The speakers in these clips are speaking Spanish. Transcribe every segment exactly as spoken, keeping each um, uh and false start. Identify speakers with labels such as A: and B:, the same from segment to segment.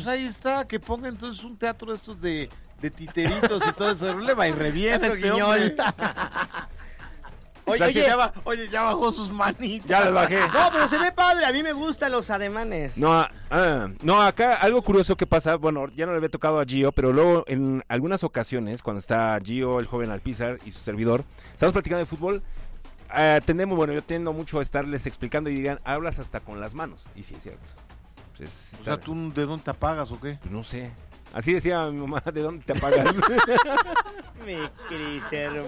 A: ahí está, que ponga entonces un teatro de estos de, de titeritos y todo eso. Le va y reviene este hombre.
B: Oye,
A: oye, ya va, oye, ya bajó sus manitas.
C: Ya las bajé.
B: No, pero se ve padre, a mí me gustan los ademanes.
C: No, ah, no, acá algo curioso que pasa, bueno, ya no le había tocado a Gio, pero luego en algunas ocasiones, cuando está Gio, el joven Alpizar y su servidor, estamos platicando de fútbol, eh, tendemos, bueno, yo tiendo mucho a estarles explicando y digan, hablas hasta con las manos, y sí, es cierto. Pues es,
A: O sea, ¿tú de dónde te apagas o qué?
C: Pues no sé. Así decía mi mamá, ¿de dónde te apagas?
B: Mi Cris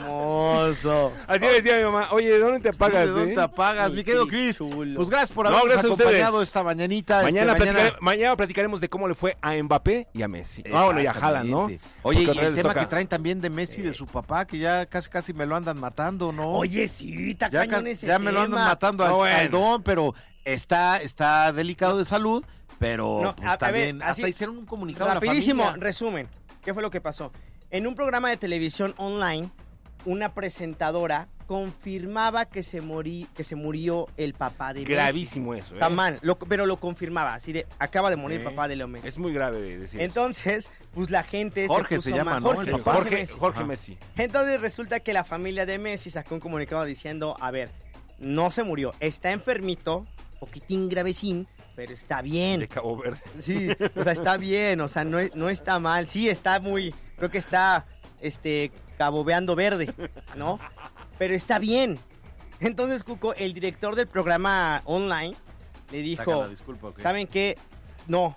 B: hermoso.
C: Así decía mi mamá, oye, ¿de dónde te apagas?
A: ¿De dónde
C: eh?
A: te apagas,
B: Mi
A: mi querido
B: Cris
A: Cris?
B: chulo.
A: Pues gracias por
C: No,
A: habernos
C: gracias a
A: acompañado
C: ustedes.
A: esta mañanita.
C: Mañana,
A: este,
C: platicare- mañana platicaremos de cómo le fue a Mbappé y a Messi. Ah, bueno, y a Haaland, ¿no?
A: Oye,
C: Porque
A: y
C: otra vez
A: el
C: les
A: tema
C: toca.
A: que traen también de Messi, de su papá, que ya casi casi me lo andan matando, ¿no?
B: Oye, sí, está
A: ya,
B: cañón
A: ca-
B: ese
A: ya me lo andan
B: tema.
A: matando
C: No,
A: al,
C: bueno.
A: al don, pero está, está delicado de salud, pero
B: No,
A: pues,
B: a- a
A: también,
B: ver, así-
A: hasta hicieron un comunicado a la
B: Rapidísimo,
A: familia.
B: resumen. ¿Qué fue lo que pasó? En un programa de televisión online, una presentadora confirmaba que se, morí, que se murió el papá de Messi.
C: Gravísimo eso, ¿eh?
B: Está mal, lo- pero lo confirmaba, así de, acaba de morir el
C: Sí.
B: papá de Leo Messi.
C: Es muy grave decir eso.
B: Entonces, pues la gente
A: Jorge
B: se,
A: se
B: puso
A: llama,
B: mal.
A: ¿no?
B: Jorge,
A: El
B: Jorge,
A: papá.
C: Jorge,
B: Messi.
C: Jorge
A: Ajá.
C: Messi.
B: Entonces resulta que la familia de Messi sacó un comunicado diciendo, a ver, no se murió, está enfermito, poquitín gravecín, pero está bien.
C: De Cabo Verde.
B: Sí, o sea, está bien, o sea, no, no está mal. Sí, está muy, creo que está, este, cabobeando verde, ¿no? Pero está bien. Entonces, Cuco, el director del programa online, le dijo,
A: Saca la disculpa, ¿ok?
B: ¿saben qué? No,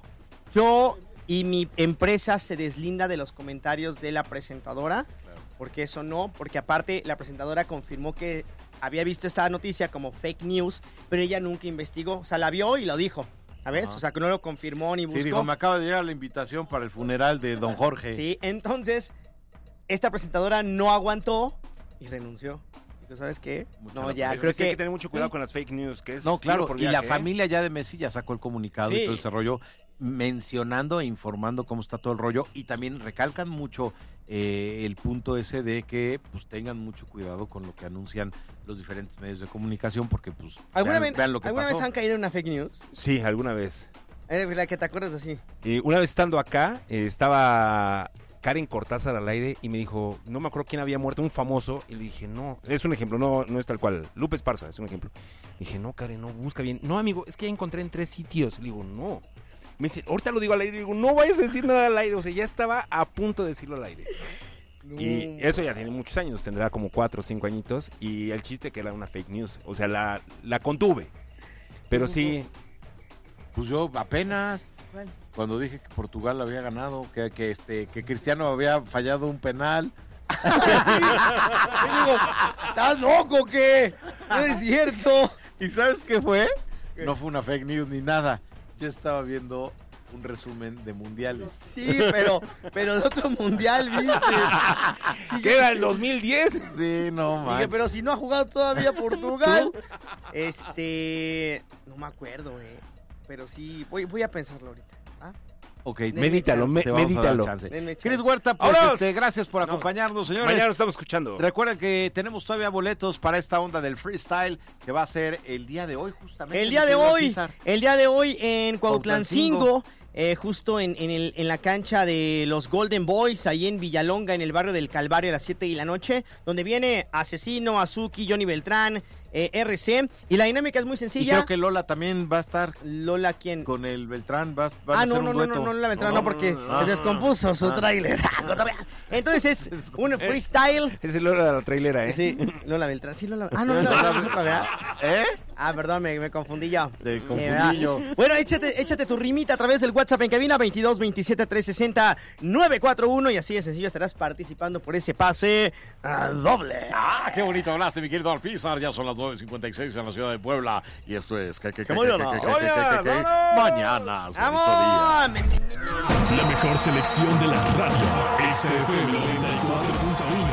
B: yo y mi empresa se deslinda de los comentarios de la presentadora,
A: Claro.
B: porque eso no, porque aparte la presentadora confirmó que había visto esta noticia como fake news, pero ella nunca investigó, o sea, la vio y lo dijo, ¿sabes?
A: Ajá.
B: O sea, que no lo confirmó ni buscó.
A: Sí, digo, me acaba de llegar la invitación para el funeral de don Jorge.
B: Sí, entonces, esta presentadora no aguantó y renunció. Dijo, ¿sabes qué?
A: Mucha
B: No,
A: la-
B: ya,
C: Es
B: creo
C: que hay
B: que...
C: que tener mucho cuidado con las fake news, que es
A: No, claro,
C: tiro por
A: y la
C: viaje, ¿eh?
A: familia ya de Messi ya sacó el comunicado
C: Sí.
A: y todo ese rollo, mencionando e informando cómo está todo el rollo, y también recalcan mucho eh, el punto ese de que pues tengan mucho cuidado con lo que anuncian los diferentes medios de comunicación, porque pues
B: ¿Alguna,
A: vean,
B: vez,
A: vean lo que
B: ¿alguna
A: pasó.
B: vez han caído en una fake news?
C: Sí, alguna vez.
B: Eh, la que te acuerdas así.
C: Eh, una vez estando acá, eh, estaba Karen Cortázar al aire y me dijo, no me acuerdo quién había muerto, un famoso, y le dije, no, es un ejemplo, no, no es tal cual, Lupe Esparza es un ejemplo. Dije, no, Karen, no, busca bien. No, amigo, es que ya encontré en tres sitios. Le digo, no. Me dice, ahorita lo digo al aire. Le digo, no vayas a decir nada al aire. O sea, ya estaba a punto de decirlo al aire. Y eso ya tiene muchos años, tendrá como cuatro o cinco añitos. Y el chiste que era una fake news, o sea, la, la contuve. Pero sí,
A: Pues yo apenas,
B: ¿Cuál?
A: cuando dije que Portugal había ganado, que, que este que Cristiano había fallado un penal.
B: Yo digo, ¿estás loco o qué? No es cierto.
A: ¿Y sabes qué fue? No fue una fake news ni nada. Yo estaba viendo un resumen de mundiales.
B: Sí, pero, pero de otro mundial, ¿viste?
C: ¿qué era el dos mil diez?
A: Sí, no
B: Dije,
A: manches.
B: pero si no ha jugado todavía Portugal. Este, no me acuerdo, eh. Pero sí, voy, voy a pensarlo ahorita. ¿ah?
A: Ok,
B: Denme
C: Medítalo,
B: chance.
C: me-
A: te vamos a dar
C: medítalo.
A: chance.
B: Denme
A: Cris
B: chance.
A: Huerta, pues
C: ¡Vámonos!
A: este, gracias por
C: No.
A: acompañarnos, señores.
C: Mañana lo estamos escuchando.
A: Recuerden que tenemos todavía boletos para esta onda del freestyle que va a ser el día de hoy, justamente.
B: El día
A: mi
B: de
A: querido
B: hoy,
A: Pizar.
B: el día de hoy en Cuautlancingo,
A: Cuautlancingo.
B: eh, justo en, en, el, en la cancha de los Golden Boys, ahí en Villalonga, en el barrio del Calvario a las siete de la noche, donde viene Asesino, Azuki, Johnny Beltrán, eh, R C, y la dinámica es muy
A: Y
B: sencilla.
A: creo que Lola también va a estar
B: Lola, ¿quién?
A: con el Beltrán. Va, va a
B: Ah,
A: hacer
B: no,
A: un
B: no, no,
A: dueto.
B: no, no, Lola Beltrán,
A: No,
B: no, porque
A: no, no,
B: se
A: no.
B: descompuso su
A: Ah.
B: tráiler. Entonces es un freestyle.
C: Es el hora de la trailera, ¿eh?
B: Sí, Lola Beltrán, sí, Lola. Ah, no, Lola Beltrán es otra, ¿verdad?
A: ¿Eh?
B: Ah, perdón, me, me confundí yo.
A: Te
B: Eh,
A: confundí
B: ¿verdad?
A: yo.
B: Bueno, échate, échate tu rimita a través del WhatsApp en cabina veintidós veintisiete trescientos sesenta nueve cuatro uno y así de sencillo estarás participando por ese pase ah, doble.
A: Ah, qué bonito hablaste, mi querido Alpizar. Ya son las nueve cincuenta y seis en la ciudad de Puebla. Y esto es... que que que
B: muy
A: que
B: bien,
A: que que
B: ¿no?
A: que que que que
C: ¡Vámonos!
A: Mañanas, bonito día.
B: ¡Vamos!
D: La mejor selección de la radio. X F M noventa y cuatro punto uno.